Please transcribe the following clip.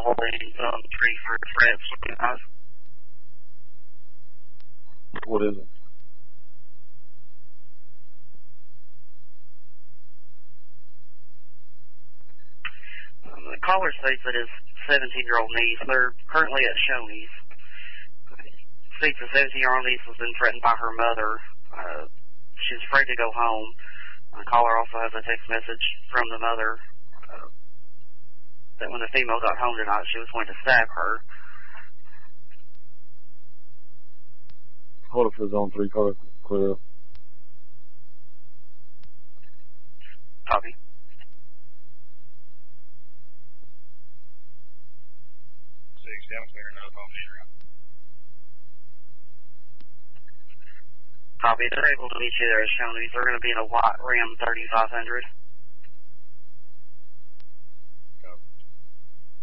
holding zone 3 for Fred. What is it? The caller states that his 17-year-old niece, they're currently at Shoney's. States the 17-year-old niece has been threatened by her mother. She's afraid to go home. The caller also has a text message from the mother that when the female got home tonight, she was going to stab her. Hold it for zone 3, clear up. Copy. Copy. They're able to meet you there at Shoney's. They're going to be in a white Ram 3500.